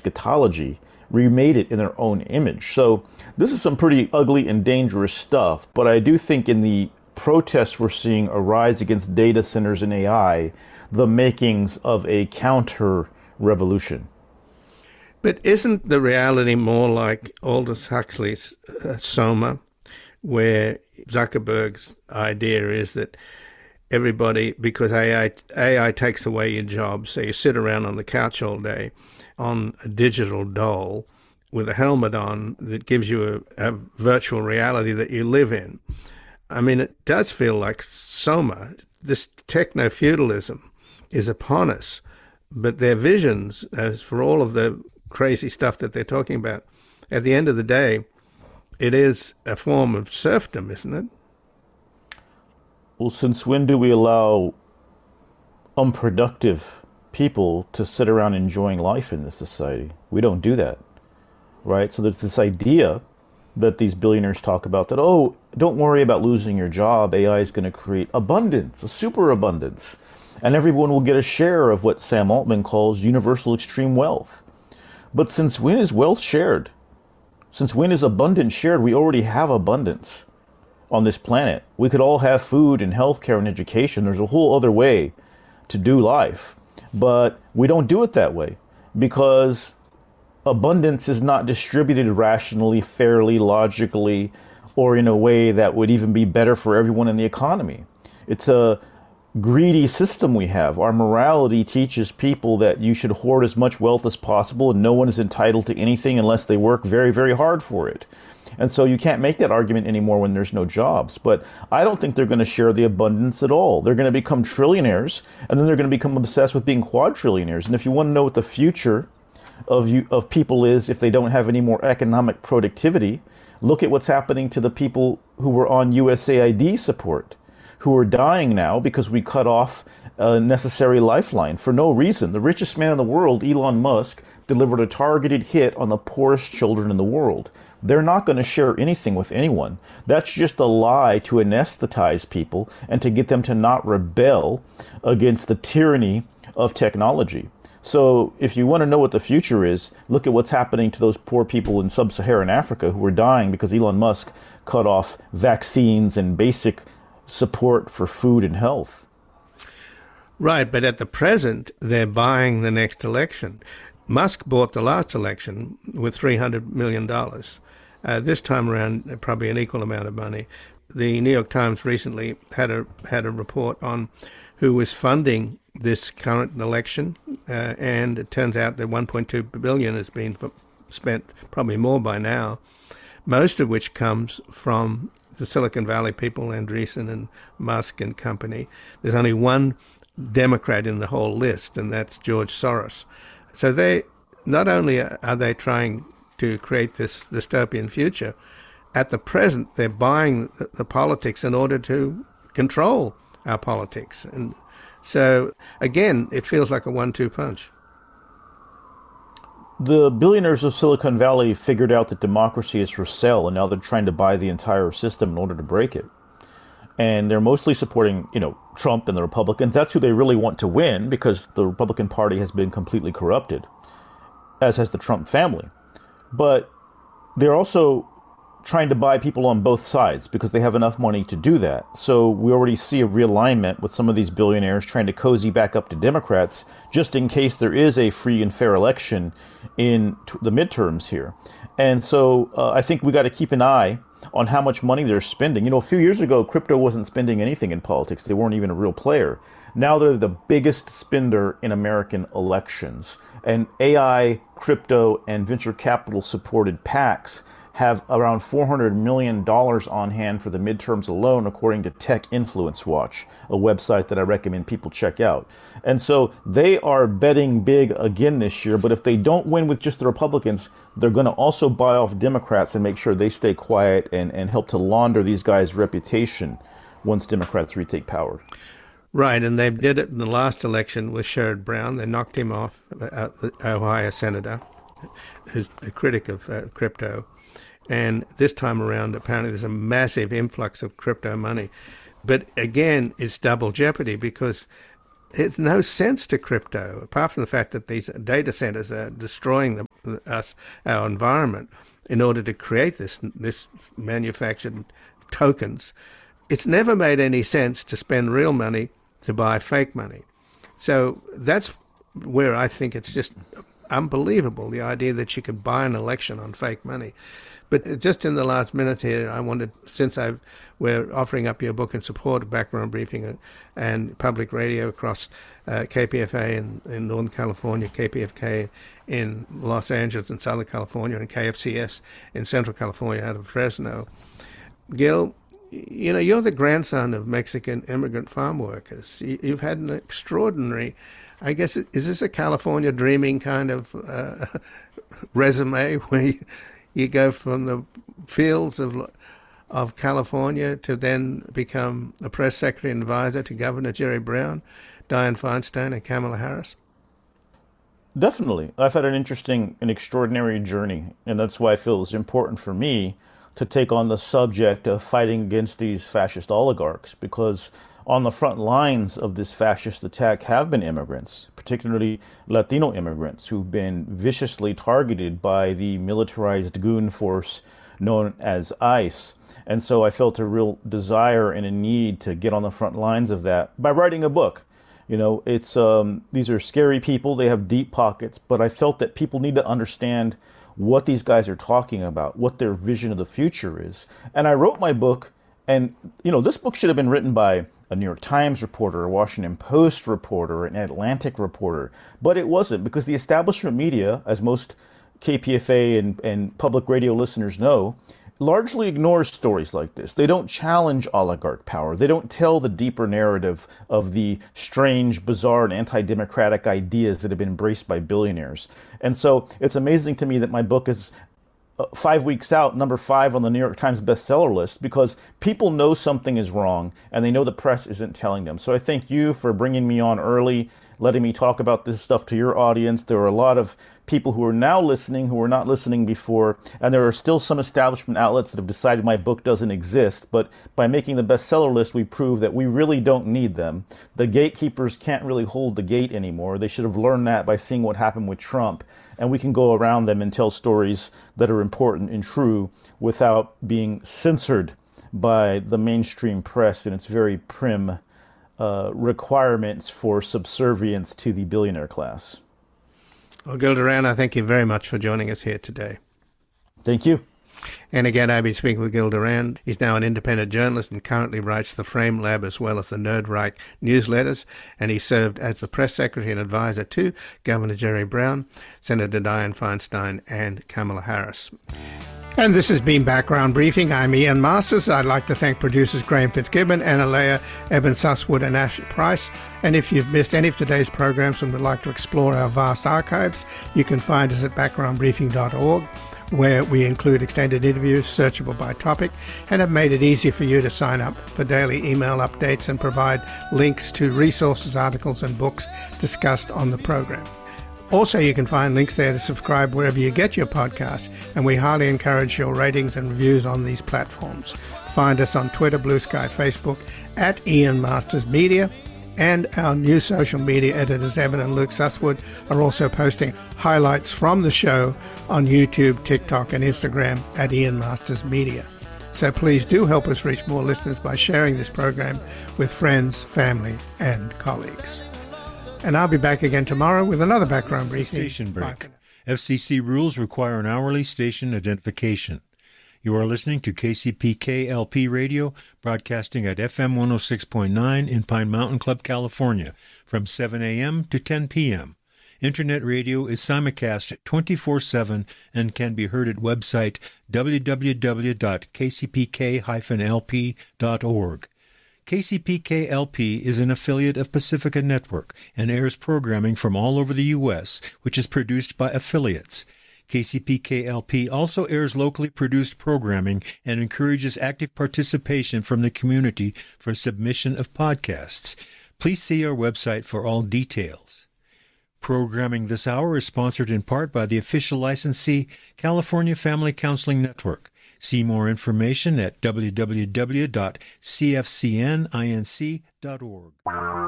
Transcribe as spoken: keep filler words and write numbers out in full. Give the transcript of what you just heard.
eschatology, remade it in their own image. So this is some pretty ugly and dangerous stuff. But I do think in the protests we're seeing arise against data centers and A I, the makings of a counter revolution. But isn't the reality more like Aldous Huxley's uh, Soma, where Zuckerberg's idea is that everybody, because A I, A I takes away your job, so you sit around on the couch all day on a digital doll with a helmet on that gives you a, a virtual reality that you live in. I mean, it does feel like Soma. This techno-feudalism is upon us, but their visions, as for all of the crazy stuff that they're talking about, at the end of the day, it is a form of serfdom, isn't it? Well, since when do we allow unproductive people to sit around enjoying life in this society? We don't do that, right? So there's this idea that these billionaires talk about that, oh, don't worry about losing your job. A I is going to create abundance, a superabundance, and everyone will get a share of what Sam Altman calls universal extreme wealth. But since when is wealth shared? Since when is abundance shared? We already have abundance on this planet. We could all have food and healthcare and education. There's a whole other way to do life. But we don't do it that way because abundance is not distributed rationally, fairly, logically, or in a way that would even be better for everyone in the economy. It's a greedy system we have. Our morality teaches people that you should hoard as much wealth as possible and no one is entitled to anything unless they work very, very hard for it. And so you can't make that argument anymore when there's no jobs. But I don't think they're going to share the abundance at all. They're going to become trillionaires, and then they're going to become obsessed with being quadrillionaires. And if you want to know what the future of you of people is if they don't have any more economic productivity, look at what's happening to the people who were on U S A I D support, who are dying now because we cut off a necessary lifeline for no reason. The richest man in the world, Elon Musk, delivered a targeted hit on the poorest children in the world. They're not going to share anything with anyone. That's just a lie to anesthetize people and to get them to not rebel against the tyranny of technology. So if you want to know what the future is, look at what's happening to those poor people in sub-Saharan Africa who are dying because Elon Musk cut off vaccines and basic support for food and health. Right, but at the present, they're buying the next election. Musk bought the last election with three hundred million dollars. Uh, this time around, probably an equal amount of money. The New York Times recently had a had a report on who was funding this current election, uh, and it turns out that one point two billion dollars has been spent, probably more by now, most of which comes from the Silicon Valley people, Andreessen and Musk and company. There's only one Democrat in the whole list, and that's George Soros. So they not only are they trying to create this dystopian future, at the present they're buying the, the politics in order to control our politics. And so, again, it feels like a one two punch. The billionaires of Silicon Valley figured out that democracy is for sale, and now they're trying to buy the entire system in order to break it. And they're mostly supporting, you know, Trump and the Republicans. That's who they really want to win because the Republican Party has been completely corrupted, as has the Trump family. But they're also trying to buy people on both sides because they have enough money to do that. So we already see a realignment with some of these billionaires trying to cozy back up to Democrats just in case there is a free and fair election in t- the midterms here. And so uh, I think we got to keep an eye on how much money they're spending. You know, a few years ago, crypto wasn't spending anything in politics. They weren't even a real player. Now they're the biggest spender in American elections. And A I, crypto, and venture capital supported PACs have around four hundred million dollars on hand for the midterms alone, according to Tech Influence Watch, a website that I recommend people check out. And so they are betting big again this year, but if they don't win with just the Republicans, they're going to also buy off Democrats and make sure they stay quiet and, and help to launder these guys' reputation once Democrats retake power. Right, and they did it in the last election with Sherrod Brown. They knocked him off, uh, the Ohio senator, who's a critic of uh, crypto. And this time around, apparently there's a massive influx of crypto money. But again, it's double jeopardy because There's no sense to crypto, apart from the fact that these data centers are destroying the, us, our environment, in order to create this this manufactured tokens. It's never made any sense to spend real money to buy fake money. So that's where I think it's just unbelievable, the idea that you could buy an election on fake money. But just in the last minute here, I wanted, since I've, we're offering up your book in support of Background Briefing and, and public radio across uh, K P F A in, in Northern California, K P F K in Los Angeles and Southern California, and K F C S in Central California out of Fresno. Gil, you know, you're the grandson of Mexican immigrant farm workers. You, you've had an extraordinary, I guess, is this a California dreaming kind of uh, resume where you, you go from the fields of of California to then become the press secretary and advisor to Governor Jerry Brown, Dianne Feinstein, and Kamala Harris? Definitely. I've had an interesting and extraordinary journey, and that's why I feel it's important for me to take on the subject of fighting against these fascist oligarchs, because on the front lines of this fascist attack have been immigrants, particularly Latino immigrants, who've been viciously targeted by the militarized goon force known as ICE. And so I felt a real desire and a need to get on the front lines of that by writing a book. You know, it's um, these are scary people. They have deep pockets, but I felt that people need to understand what these guys are talking about, what their vision of the future is. And I wrote my book, and, you know, this book should have been written by a New York Times reporter, a Washington Post reporter, an Atlantic reporter, but it wasn't, because the establishment media, as most K P F A and, and public radio listeners know, largely ignores stories like this. They don't challenge oligarch power. They don't tell the deeper narrative of the strange, bizarre, and anti-democratic ideas that have been embraced by billionaires. And so it's amazing to me that my book is uh, five weeks out, number five on the New York Times bestseller list, because people know something is wrong and they know the press isn't telling them. So I thank you for bringing me on early, letting me talk about this stuff to your audience. There are a lot of people who are now listening who were not listening before, and there are still some establishment outlets that have decided my book doesn't exist. But by making the bestseller list, we prove that we really don't need them. The gatekeepers can't really hold the gate anymore. They should have learned that by seeing what happened with Trump, and we can go around them and tell stories that are important and true without being censored by the mainstream press and its very prim uh, requirements for subservience to the billionaire class. Well, Gil Duran, I thank you very much for joining us here today. Thank you. And again, I've been speaking with Gil Duran. He's now an independent journalist and currently writes the Frame Lab as well as the Nerdreich newsletters. And he served as the press secretary and advisor to Governor Jerry Brown, Senator Dianne Feinstein, and Kamala Harris. And this has been Background Briefing. I'm Ian Masters. I'd like to thank producers Graham Fitzgibbon, Analea, Evan Susswood, and Ashley Price. And if you've missed any of today's programs and would like to explore our vast archives, you can find us at background briefing dot org, where we include extended interviews searchable by topic and have made it easy for you to sign up for daily email updates and provide links to resources, articles, and books discussed on the program. Also, you can find links there to subscribe wherever you get your podcasts, and we highly encourage your ratings and reviews on these platforms. Find us on Twitter, Blue Sky, Facebook, at Ian Masters Media, and our new social media editors, Evan and Luke Susswood, are also posting highlights from the show on YouTube, TikTok, and Instagram at Ian Masters Media. So please do help us reach more listeners by sharing this program with friends, family, and colleagues. And I'll be back again tomorrow with another Background Briefing. Station break. F C C rules require an hourly station identification. You are listening to K C P K L P Radio, broadcasting at F M one oh six point nine in Pine Mountain Club, California, from seven a.m. to ten p.m. Internet radio is simulcast twenty-four seven and can be heard at website w w w dot k c p k dash l p dot org. K C P K L P is an affiliate of Pacifica Network and airs programming from all over the U S, which is produced by affiliates. K C P K L P also airs locally produced programming and encourages active participation from the community for submission of podcasts. Please see our website for all details. Programming this hour is sponsored in part by the official licensee, California Family Counseling Network. See more information at w w w dot c f c n inc dot org.